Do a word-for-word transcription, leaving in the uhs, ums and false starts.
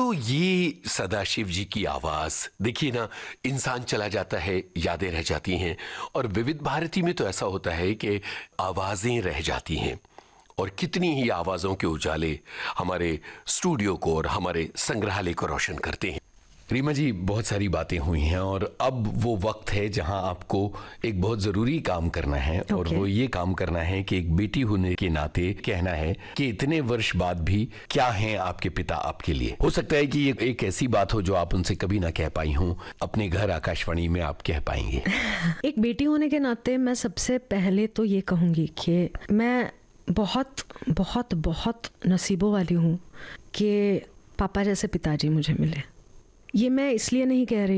तो ये सदाशिव जी की आवाज, देखिए ना, इंसान चला जाता है, यादें रह जाती हैं। और विविध भारती में तो ऐसा होता है कि आवाजें रह जाती हैं, और कितनी ही आवाजों के उजाले हमारे स्टूडियो को और हमारे संग्रहालय को रोशन करते हैं। रीमा जी, बहुत सारी बातें हुई हैं और अब वो वक्त है जहां आपको एक बहुत ज़रूरी काम करना है। okay. और वो ये काम करना है कि एक बेटी होने के नाते कहना है कि इतने वर्ष बाद भी क्या हैं आपके पिता आपके लिए। हो सकता है कि ये एक ऐसी बात हो जो आप उनसे कभी ना कह पाई हों, अपने घर आकाशवाणी में आप कह पाएंगे। एक बेटी होने के नाते मैं सबसे पहले तो ये कहूँगी कि मैं बहुत बहुत बहुत नसीबों वाली हूँ कि पापा जैसे पिताजी मुझे मिले। ये मैं इसलिए नहीं कह रही